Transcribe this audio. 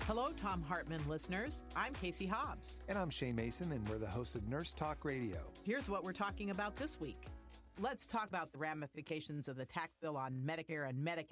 Hello, Thom Hartmann listeners. I'm Casey Hobbs. And I'm Shane Mason, and we're the hosts of Nurse Talk Radio. Here's what we're talking about this week. Let's talk about the ramifications of the tax bill on Medicare and Medicaid.